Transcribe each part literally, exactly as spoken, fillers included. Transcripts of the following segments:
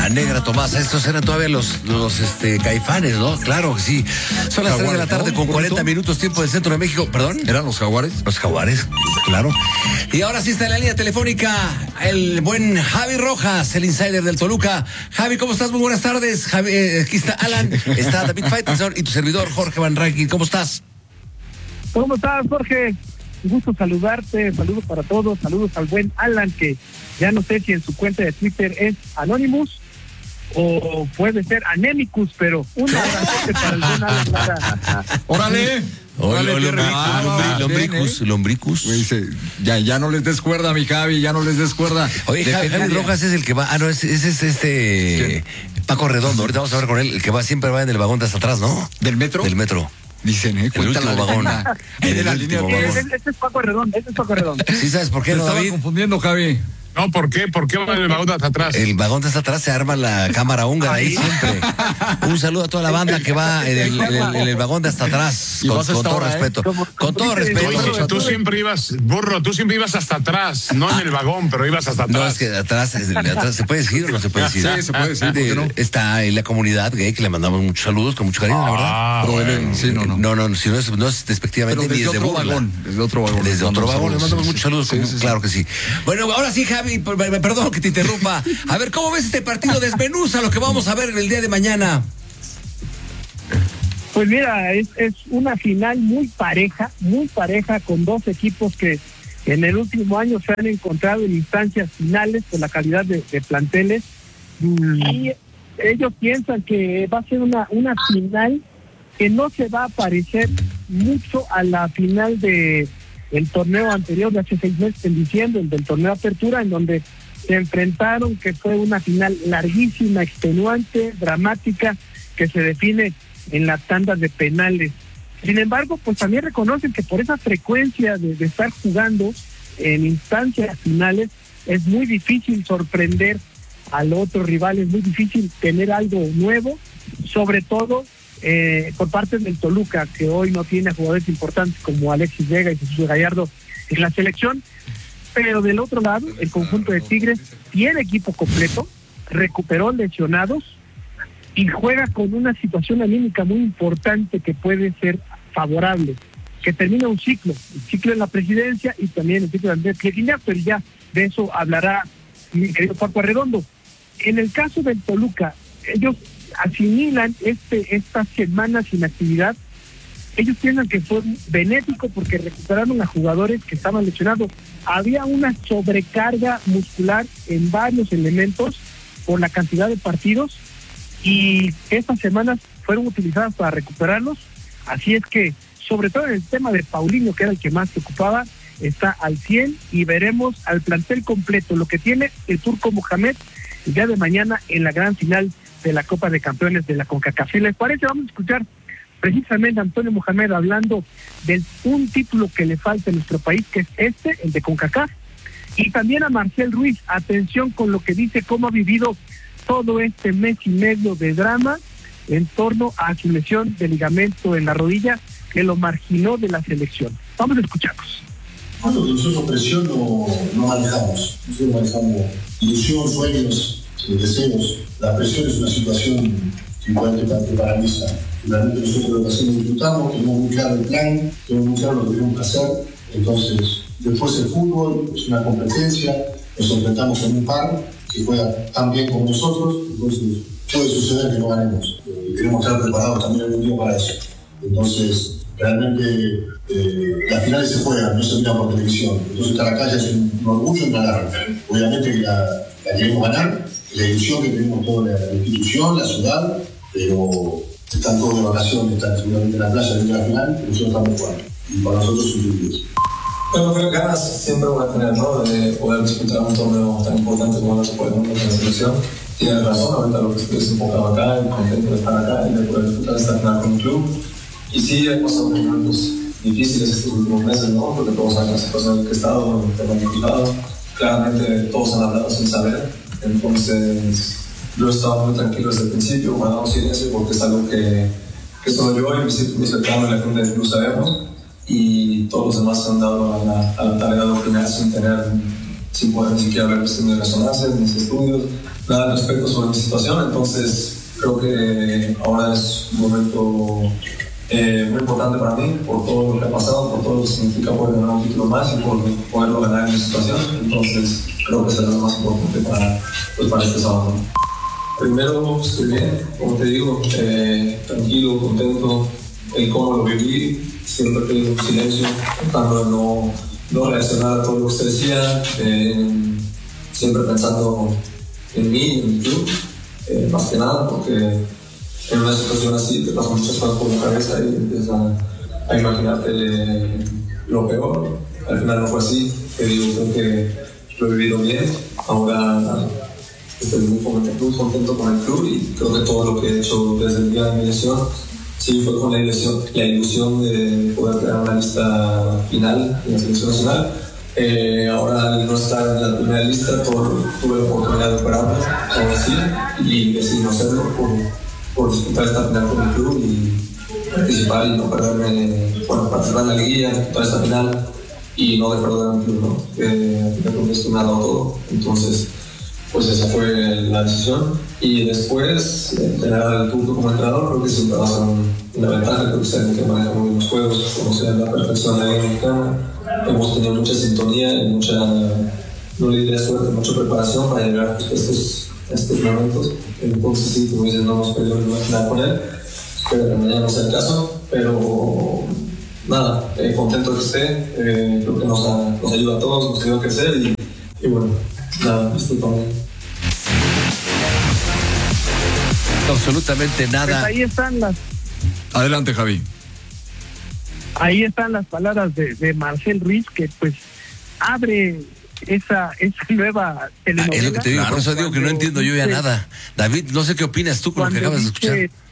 Negra Tomasa. Estos eran todavía los, los este, Caifanes, ¿no? Claro que sí. Son las tres de la tarde con cuarenta minutos, tiempo del centro de México. ¿Perdón? ¿Eran los Jaguares? Los Jaguares, claro. Y ahora sí está en la línea telefónica el buen Javi Rojas, el insider del Toluca. Javi, ¿cómo estás? Muy buenas tardes. Javi, eh, aquí está Alan, está David Faitelson y tu servidor Jorge Van Rankin. ¿Cómo estás? ¿Cómo estás, Jorge? Un gusto saludarte, saludos para todos, saludos al buen Alan, que ya no sé si en su cuenta de Twitter es Anonymous o puede ser Anemicus, pero un abrazo para el buen Alan Lara. ¡Órale! Órale, lombricus, lombricus. Dice, ya, ya no les des cuerda, mi Javi, ya no les des cuerda. Oye, Javi, Javi Rojas es el que va, ah, no, ese es, es este ¿Quién? Paco Redondo, ahorita vamos a hablar con él, el que va siempre va en el vagón de hasta atrás, ¿no? ¿Del metro? Del metro. Dicen, ¿eh? El último vagón. En el último vagón. Este es Paco Redondo, este es Paco Redondo. ¿Sí sabes por qué, no, David? Estaba confundiendo, Javi. No, ¿por qué? ¿Por qué va en el vagón de hasta atrás? El vagón de hasta atrás se arma la cámara húngara ahí siempre. Un saludo a toda la banda que va en el, en el, en el vagón de hasta atrás. Con, con todo hora, respeto. ¿eh? Con todo respeto. Oye, tú siempre ibas, burro, tú siempre ibas hasta atrás. No en el vagón, pero ibas hasta atrás. No, es que atrás, atrás ¿se puede decir o no se puede decir? Sí, se puede decir. De, no? Está ahí la comunidad gay que le mandamos muchos saludos con mucho cariño, la verdad. Ah, bueno. Sí, no, no. No, no, si no es, no es despectivamente ni es de burla. Vagón, desde otro vagón. Desde otro vagón, le mandamos muchos saludos, sí, sí, claro que sí. Bueno, ahora sí, Javi, perdón que te interrumpa. A ver, ¿cómo ves este partido? Desmenuza lo que vamos a ver en el día de mañana. Pues mira, es, es una final muy pareja, muy pareja, con dos equipos que en el último año se han encontrado en instancias finales por la calidad de, de planteles. Mm. Y ellos piensan que va a ser una, una final que no se va a parecer mucho a la final de el torneo anterior de hace seis meses, en diciembre, el del torneo Apertura, en donde se enfrentaron, que fue una final larguísima, extenuante, dramática, que se define en las tandas de penales. Sin embargo, pues también reconocen que por esa frecuencia de, de estar jugando en instancias finales, es muy difícil sorprender al otro rival, es muy difícil tener algo nuevo, sobre todo eh, por parte del Toluca, que hoy no tiene jugadores importantes como Alexis Vega y Jesús Gallardo en la selección. Pero del otro lado, el conjunto de Tigres tiene equipo completo, recuperó lesionados y juega con una situación anímica muy importante que puede ser favorable, que termina un ciclo, el ciclo en la presidencia y también el ciclo de Andrés Pierguiñá, pero ya de eso hablará mi querido Paco Arredondo. En el caso del Toluca, ellos asimilan este esta semana sin actividad. Ellos piensan que fue benéfico porque recuperaron a jugadores que estaban lesionados. Había una sobrecarga muscular en varios elementos por la cantidad de partidos y estas semanas fueron utilizadas para recuperarlos. Así es que, sobre todo en el tema de Paulinho, que era el que más preocupaba, está al cien y veremos al plantel completo, lo que tiene el turco Mohamed el día de mañana en la gran final de la Copa de Campeones de la CONCACAF. ¿Les parece? Vamos a escuchar precisamente a Antonio Mohamed hablando de un título que le falta a nuestro país, que es este, el de CONCACAF, y también a Marcel Ruiz. Atención con lo que dice, cómo ha vivido todo este mes y medio de drama en torno a su lesión de ligamento en la rodilla que lo marginó de la selección. Vamos a escucharnos. Bueno, nosotros presión no, no manejamos, nosotros manejamos ilusión, sueños, deseos. La presión es una situación que igual te paraliza. Realmente nosotros lo que hacemos disfrutamos, tenemos muy claro el plan, tenemos muy claro lo que tenemos que hacer. Entonces, después el fútbol es una competencia, nos enfrentamos en un par que juega tan bien como nosotros, entonces puede suceder que no ganemos. Eh, queremos estar preparados también algún día para eso. Entonces, realmente eh, las finales se juegan, no se miran por televisión. Entonces estar acá ya es un, un orgullo en ganar. Obviamente que la, la queremos ganar, la ilusión que tenemos toda la, la institución, la ciudad, pero están todos de vacaciones, están seguramente en la playa viendo la final, pero nosotros estamos jugando. Y para nosotros es un privilegio. Bueno, creo que ganas siempre voy a tener, ¿no? De poder disputar un torneo tan importante como no se puede con la selección. Tienes razón, ahorita lo que estoy es enfocado acá, y contento de estar acá y de poder disputar esta final con el club. Y sí, he pasado momentos difíciles estos últimos meses, ¿no? Porque todos saben la situación en la que he estado, en el tema implicado. Claramente todos han hablado sin saber. Entonces, yo he estado muy tranquilo desde el principio, guardado silencio, porque es algo que, que solo yo y mi círculo cercano en la gente del club sabemos. Y todos los demás se han dado a la, a la tarea de opinar sin tener sin poder ni siquiera ver cuestiones de resonancia, mis estudios, nada al respecto sobre mi situación. Entonces creo que ahora es un momento eh, muy importante para mí por todo lo que ha pasado, por todo lo que significa poder ganar un título más y por poderlo ganar en mi situación. Entonces creo que será lo más importante para, pues, para este sábado. Primero, estoy bien, como te digo, eh, tranquilo, contento, el cómo lo viví, siempre tenido un silencio, tratando de no, no reaccionar a todo lo que se decía, eh, siempre pensando en mí, en mi club, eh, más que nada, porque en una situación así te pasan muchas cosas por la cabeza y empiezas a, a imaginarte lo peor. Al final no fue así, te digo, creo que lo he vivido bien, ahora estoy muy contento, muy contento con el club y creo que todo lo que he hecho desde el día de mi lesión sí fue con la ilusión, la ilusión de poder crear una lista final en la selección nacional. Eh, ahora al no estar en la primera lista por, tuve la oportunidad de operarme aún así y decidí no hacerlo por, por disputar esta final con el club y participar y no perderme, bueno, participar en la liguilla, disputar esta final y no defraudar a mi club, ¿no? Que creo que esto me ha dado todo. Entonces, pues esa fue la decisión. Y después, tener al turco como entrenador, creo que siempre va a ser una ventaja. Creo que es alguien que maneja muy bien los juegos, conoce a la perfección la Liga Mexicana. Hemos tenido mucha sintonía y mucha, no le diría suerte, mucha preparación para llegar a estos, a estos momentos. Entonces, sí, como dices, no hemos perdido nada con él. Espero que mañana no sea el caso, pero nada, eh, contento que esté. Eh, creo que nos, ha, nos ayuda a todos, nos ayuda a crecer y, y bueno, nada, estoy también. Absolutamente nada. Pues ahí están las, Adelante, Javi. ahí están las palabras de, de Marcel Ruiz, que pues abre esa, esa nueva Ah, telenovela. es lo que te digo, Claro, por eso digo que no entiendo yo ya dice- nada. David, no sé qué opinas tú con lo que cuando acabas de dice escuchar.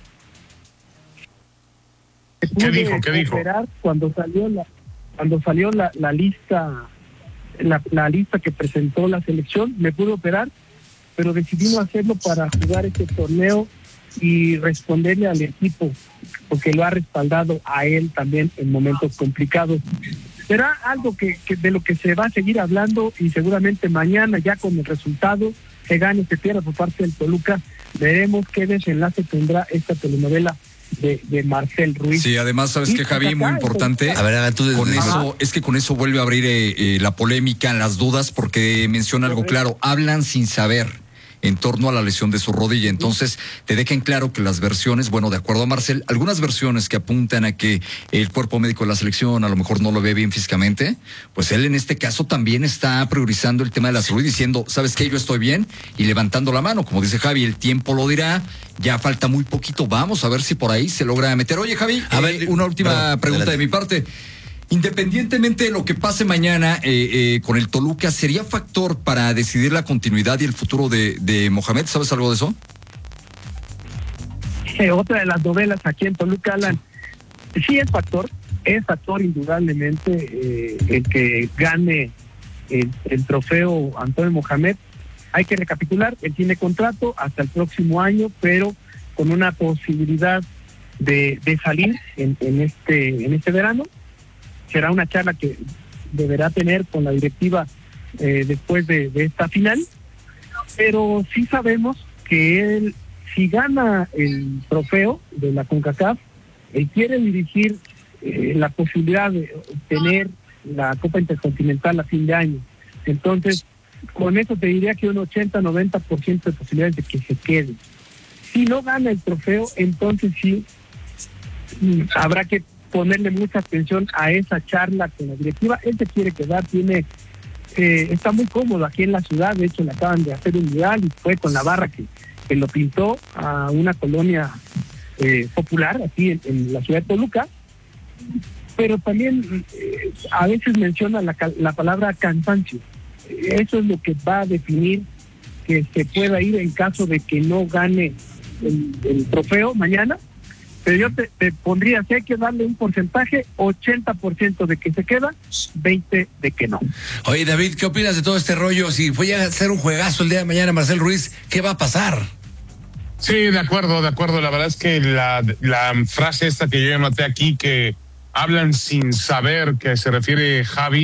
que pude dijo? ¿Qué dijo? operar cuando salió la cuando salió la, la lista la, la lista que presentó la selección, me pude operar, pero decidí no hacerlo para jugar este torneo y responderle al equipo, porque lo ha respaldado a él también en momentos complicados. Será algo que, que de lo que se va a seguir hablando y seguramente mañana ya con el resultado, se gane, se pierda por parte del Toluca, veremos qué desenlace tendrá esta telenovela de, de Marcel Ruiz. Sí, además, ¿sabes Y qué, Javi? acá, Muy importante. A ver, a ver, tú Con Ajá. eso, es que con eso vuelve a abrir eh, eh, la polémica, las dudas, porque menciona algo claro. Hablan sin saber en torno a la lesión de su rodilla. Entonces, te dejan claro que las versiones, bueno, de acuerdo a Marcel, algunas versiones que apuntan a que el cuerpo médico de la selección a lo mejor no lo ve bien físicamente, pues él en este caso también está priorizando el tema de la salud y diciendo, ¿sabes qué? Yo estoy bien, y levantando la mano, como dice Javi, el tiempo lo dirá, ya falta muy poquito, vamos a ver si por ahí se logra meter. Oye, Javi, A eh, ver, una última perdón, pregunta adelante. de mi parte. Independientemente de lo que pase mañana eh, eh, con el Toluca, ¿sería factor para decidir la continuidad y el futuro de, de Mohamed? ¿Sabes algo de eso? Eh, otra de las novelas aquí en Toluca, Alan, sí es factor, es factor indudablemente eh, el que gane el, el trofeo Antonio Mohamed. Hay que recapitular, él tiene contrato hasta el próximo año, pero con una posibilidad de, de salir en, en este en este verano. Será una charla que deberá tener con la directiva eh, después de, de esta final, pero sí sabemos que él, si gana el trofeo de la CONCACAF, él quiere dirigir eh, la posibilidad de obtener la Copa Intercontinental a fin de año. Entonces, con eso te diría que un ochenta noventa por ciento de posibilidades de que se quede. Si no gana el trofeo, entonces sí mm, habrá que ponerle mucha atención a esa charla con la directiva. Él se quiere quedar, tiene eh, está muy cómodo aquí en la ciudad. De hecho, le acaban de hacer un mural y fue con la barra que, que lo pintó a una colonia eh, popular aquí en, en la ciudad de Toluca. Pero también eh, a veces menciona la, la palabra cansancio. Eso es lo que va a definir que se pueda ir en caso de que no gane el, el trofeo mañana. Pero yo te, te pondría, si hay que darle un porcentaje, ochenta por ciento de que se queda, veinte por ciento de que no. Oye, David, ¿qué opinas de todo este rollo? Si fue a hacer un juegazo el día de mañana Marcel Ruiz, ¿qué va a pasar? Sí, de acuerdo, de acuerdo. La verdad es que la, la frase esta que yo anoté aquí, que hablan sin saber, que se refiere Javi,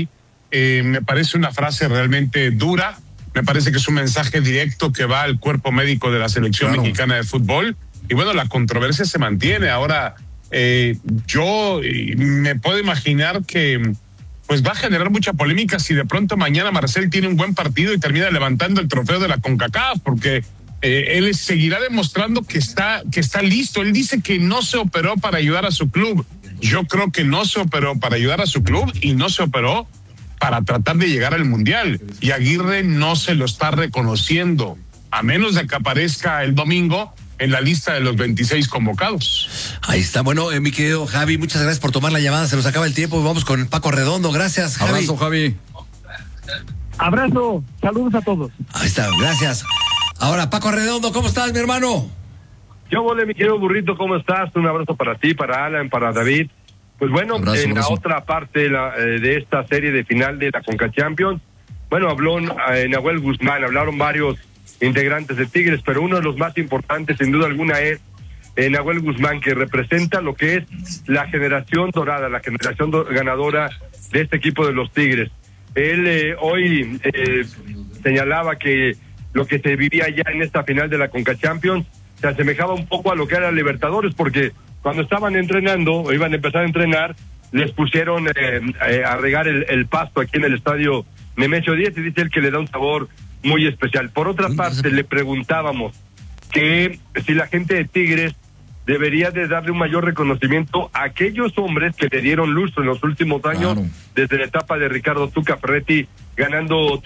eh, me parece una frase realmente dura, me parece que es un mensaje directo que va al cuerpo médico de la selección Claro. mexicana de fútbol, y bueno, la controversia se mantiene. Ahora, eh, yo eh, me puedo imaginar que pues va a generar mucha polémica si de pronto mañana Marcel tiene un buen partido y termina levantando el trofeo de la CONCACAF, porque eh, él seguirá demostrando que está, que está listo. Él dice que no se operó para ayudar a su club. Yo creo que no se operó para ayudar a su club y no se operó para tratar de llegar al Mundial. Y Aguirre no se lo está reconociendo, a menos de que aparezca el domingo en la lista de los veintiséis convocados. Ahí está. Bueno, eh, mi querido Javi, muchas gracias por tomar la llamada. Se nos acaba el tiempo. Vamos con Paco Redondo. Gracias, Javi. Abrazo, Javi. Abrazo, saludos a todos. Ahí está, gracias. Ahora, Paco Redondo, ¿cómo estás, mi hermano? Yo, vole, mi querido burrito, ¿cómo estás? Un abrazo para ti, para Alan, para David. Pues bueno, Abrazo, en abrazo. la otra parte la, eh, de esta serie de final de la Conca Champions, bueno, habló eh, Nahuel Guzmán, hablaron varios integrantes de Tigres, pero uno de los más importantes, sin duda alguna, es eh, Nahuel Guzmán, que representa lo que es la generación dorada, la generación do- ganadora de este equipo de los Tigres. Él eh, hoy eh, señalaba que lo que se vivía ya en esta final de la Conca Champions se asemejaba un poco a lo que era Libertadores, porque cuando estaban entrenando, o iban a empezar a entrenar, les pusieron eh, eh, a regar el, el pasto aquí en el estadio Nemesio Díaz, y dice él que le da un sabor muy especial. Por otra parte, le preguntábamos que si la gente de Tigres debería de darle un mayor reconocimiento a aquellos hombres que le dieron lustro en los últimos años, Claro. desde la etapa de Ricardo Tuca Ferretti, ganando